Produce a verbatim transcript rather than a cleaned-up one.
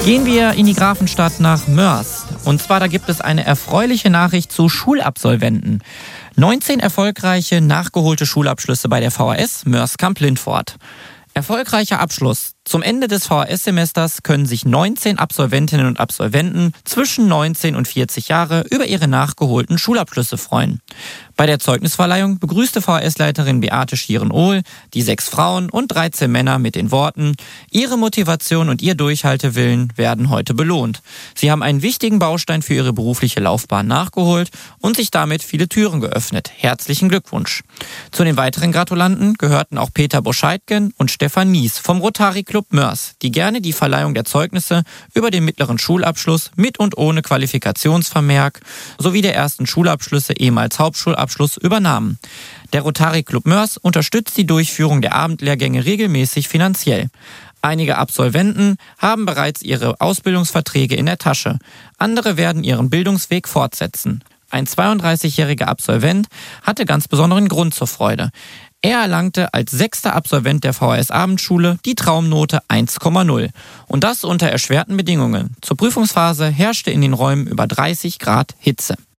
Gehen wir in die Grafenstadt nach Moers. Und zwar, da gibt es eine erfreuliche Nachricht zu Schulabsolventen. neunzehn erfolgreiche, nachgeholte Schulabschlüsse bei der V H S Moers-Kamp-Lintfort. Erfolgreicher Abschluss. Zum Ende des V H S-Semesters können sich neunzehn Absolventinnen und Absolventen zwischen neunzehn und vierzig Jahre über ihre nachgeholten Schulabschlüsse freuen. Bei der Zeugnisverleihung begrüßte V H S-Leiterin Beate Schieren-Ohl die sechs Frauen und dreizehn Männer mit den Worten: Ihre Motivation und Ihr Durchhaltewillen werden heute belohnt. Sie haben einen wichtigen Baustein für Ihre berufliche Laufbahn nachgeholt und sich damit viele Türen geöffnet. Herzlichen Glückwunsch. Zu den weiteren Gratulanten gehörten auch Peter Boscheidgen und Stefan Nies vom Rotary Club Moers, die gerne die Verleihung der Zeugnisse über den mittleren Schulabschluss mit und ohne Qualifikationsvermerk sowie der ersten Schulabschlüsse ehemals Hauptschulabschluss übernahmen. Der Rotary Club Moers unterstützt die Durchführung der Abendlehrgänge regelmäßig finanziell. Einige Absolventen haben bereits ihre Ausbildungsverträge in der Tasche. Andere werden ihren Bildungsweg fortsetzen. Ein zweiunddreißigjähriger Absolvent hatte ganz besonderen Grund zur Freude. Er erlangte als sechster Absolvent der V H S-Abendschule die Traumnote eins Komma null. Und das unter erschwerten Bedingungen. Zur Prüfungsphase herrschte in den Räumen über dreißig Grad Hitze.